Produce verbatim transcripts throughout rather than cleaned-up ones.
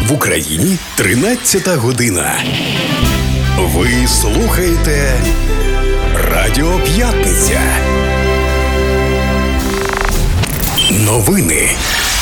В Україні тринадцята година. Ви слухаєте Радіо П'ятниця. Новини.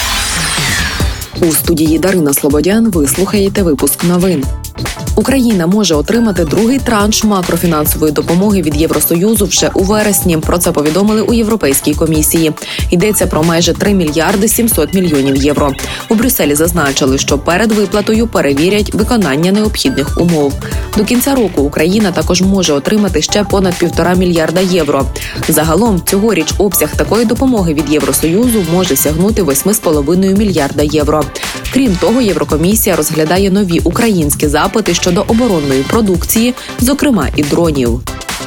У студії Дарина Слободян ви слухаєте випуск новин. Україна може отримати другий транш макрофінансової допомоги від Євросоюзу вже у вересні. Про це повідомили у Європейській комісії. Йдеться про майже три мільярди сімсот мільйонів євро. У Брюсселі зазначили, що перед виплатою перевірять виконання необхідних умов. До кінця року Україна також може отримати ще понад півтора мільярда євро. Загалом цьогоріч обсяг такої допомоги від Євросоюзу може сягнути восьми з половиною мільярда євро. Крім того, Єврокомісія розглядає нові українські запити щодо оборонної продукції, зокрема і дронів.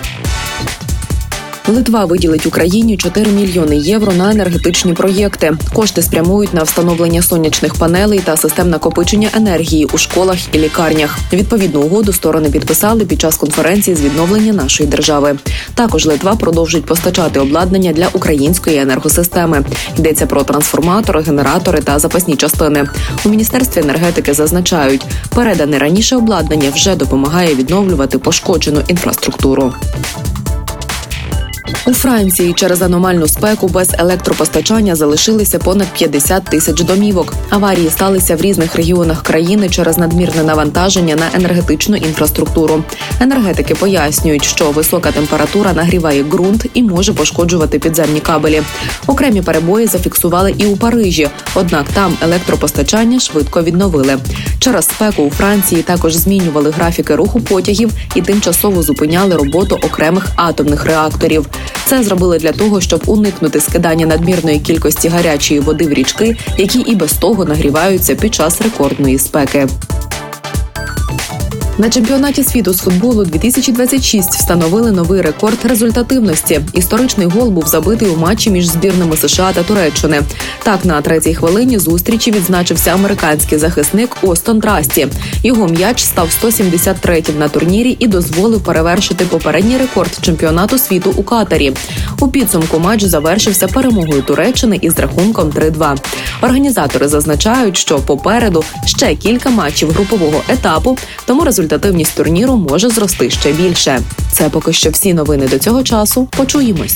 Литва виділить Україні чотири мільйони євро на енергетичні проєкти. Кошти спрямують на встановлення сонячних панелей та систем накопичення енергії у школах і лікарнях. Відповідну угоду сторони підписали під час конференції з відновлення нашої держави. Також Литва продовжить постачати обладнання для української енергосистеми. Йдеться про трансформатори, генератори та запасні частини. У Міністерстві енергетики зазначають, передане раніше обладнання вже допомагає відновлювати пошкоджену інфраструктуру. У Франції через аномальну спеку без електропостачання залишилися понад п'ятдесят тисяч домівок. Аварії сталися в різних регіонах країни через надмірне навантаження на енергетичну інфраструктуру. Енергетики пояснюють, що висока температура нагріває ґрунт і може пошкоджувати підземні кабелі. Окремі перебої зафіксували і у Парижі, однак там електропостачання швидко відновили. Через спеку у Франції також змінювали графіки руху потягів і тимчасово зупиняли роботу окремих атомних реакторів. Це зробили для того, щоб уникнути скидання надмірної кількості гарячої води в річки, які і без того нагріваються під час рекордної спеки. На чемпіонаті світу з футболу дві тисячі двадцять шість встановили новий рекорд результативності. Історичний гол був забитий у матчі між збірними США та Туреччини. Так, на третій хвилині зустрічі відзначився американський захисник Остон Трасті. Його м'яч став сто сімдесят третім на турнірі і дозволив перевершити попередній рекорд чемпіонату світу у Катарі. У підсумку матч завершився перемогою Туреччини із рахунком три-два. Організатори зазначають, що попереду ще кілька матчів групового етапу, тому результативність турніру може зрости ще більше. Це поки що всі новини до цього часу. Почуємось.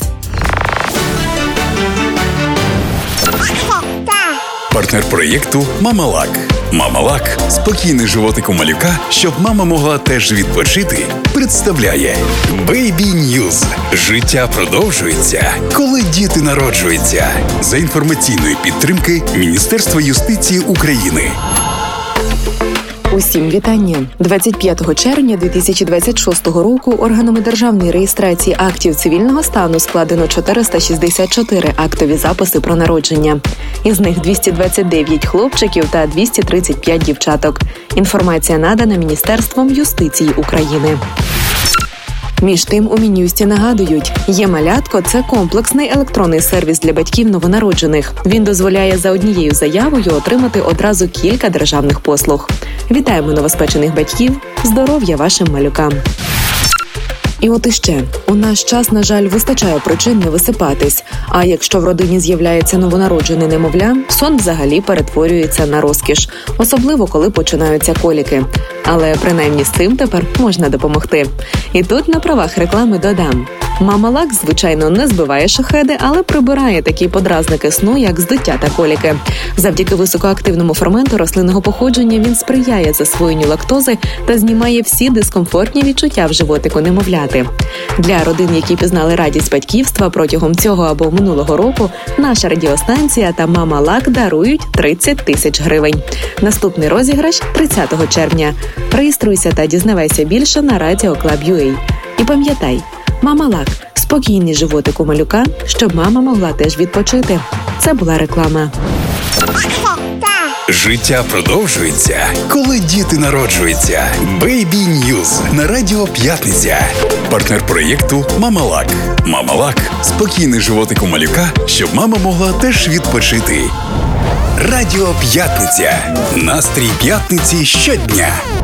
Партнер проєкту «Мамалак». «Мамалак» – спокійний животик у малюка, щоб мама могла теж відпочити, представляє Baby News. Життя продовжується, коли діти народжуються. За інформаційної підтримки Міністерства юстиції України. Усім вітання! двадцять п'ятого червня дві тисячі двадцять шостого року органами державної реєстрації актів цивільного стану складено чотириста шістдесят чотири актові записи про народження. Із них двісті двадцять дев'ять хлопчиків та двісті тридцять п'ять дівчаток. Інформація надана Міністерством юстиції України. Між тим, у Мін'юсті нагадують, «Є-малятко» – це комплексний електронний сервіс для батьків новонароджених. Він дозволяє за однією заявою отримати одразу кілька державних послуг. Вітаємо новоспечених батьків! Здоров'я вашим малюкам! І от іще. У наш час, на жаль, вистачає причин не висипатись. А якщо в родині з'являється новонароджене немовля, сон взагалі перетворюється на розкіш. Особливо, коли починаються коліки. Але принаймні з цим тепер можна допомогти. І тут на правах реклами додам. «Мамалак», звичайно, не збиває шахеди, але прибирає такі подразники сну, як здуття та коліки. Завдяки високоактивному ферменту рослинного походження він сприяє засвоєнню лактози та знімає всі дискомфортні відчуття в животику немовляти. Для родин, які пізнали радість батьківства протягом цього або минулого року, наша радіостанція та «Мамалак» дарують тридцять тисяч гривень. Наступний розіграш – тридцятого червня. Реєструйся та дізнавайся більше на радіо клаб крапка ю а. І пам'ятай, «Мамалак» – спокійний животик у малюка, щоб мама могла теж відпочити. Це була реклама. Життя продовжується, коли діти народжуються. Baby News на Радіо П'ятниця. Партнер проєкту «Мамалак». «Мамалак» – спокійний животик у малюка, щоб мама могла теж відпочити. Радіо П'ятниця. Настрій п'ятниці щодня.